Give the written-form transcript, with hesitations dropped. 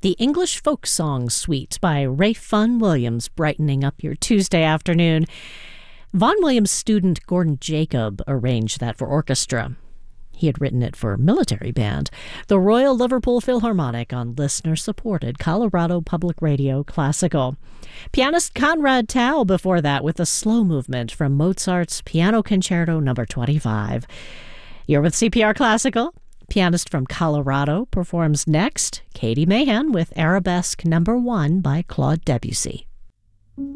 The English Folk Song Suite by Ralph Vaughan Williams, brightening up your Tuesday afternoon. Vaughan Williams' student Gordon Jacob arranged that for orchestra. He had written it for military band. The Royal Liverpool Philharmonic on listener-supported Colorado Public Radio Classical. Pianist Conrad Tao before that with a slow movement from Mozart's Piano Concerto No. 25. You're with CPR Classical. Pianist from Colorado performs next, Katie Mahan with Arabesque No. 1 by Claude Debussy.